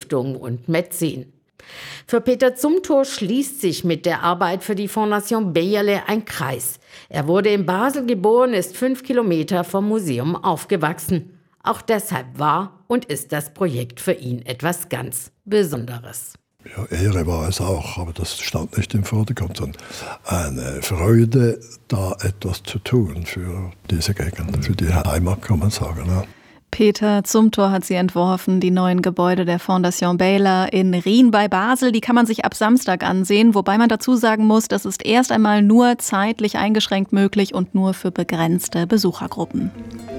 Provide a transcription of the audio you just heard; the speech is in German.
Stiftung und Mäzen. Für Peter Zumthor schließt sich mit der Arbeit für die Fondation Beyeler ein Kreis. Er wurde in Basel geboren, ist 5 Kilometer vom Museum aufgewachsen. Auch deshalb war und ist das Projekt für ihn etwas ganz Besonderes. Ja, Ehre war es auch, aber das stand nicht im Vordergrund, sondern eine Freude, da etwas zu tun für diese Gegend, für die Heimat, kann man sagen. Ja. Peter Zumthor hat sie entworfen, die neuen Gebäude der Fondation Beyeler in Rien bei Basel. Die kann man sich ab Samstag ansehen, wobei man dazu sagen muss, das ist erst einmal nur zeitlich eingeschränkt möglich und nur für begrenzte Besuchergruppen.